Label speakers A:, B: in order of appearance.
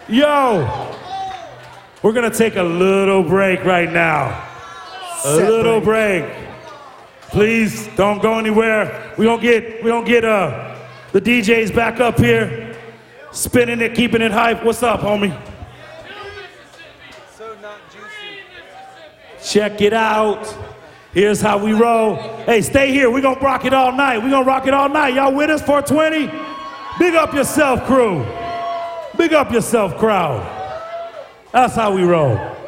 A: Yo, we're gonna take a little break right now. A little break. Please don't go anywhere. We gonna get the DJs back up here, spinning it, keeping it hype. What's up, homie?
B: So not juicy.
A: Check it out. Here's how we roll. Hey, stay here. We're gonna rock it all night. We're gonna rock it all night. Y'all with us, 420? Big up yourself, crew. Big up yourself, crowd. That's how we roll.